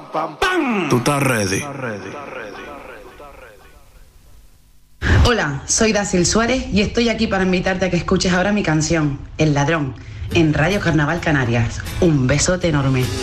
¿Tú estás ready? Hola, soy Dasil Suárez y estoy aquí para invitarte a que escuches ahora mi canción, El Ladrón, en Radio Carnaval Canarias. Un besote enorme.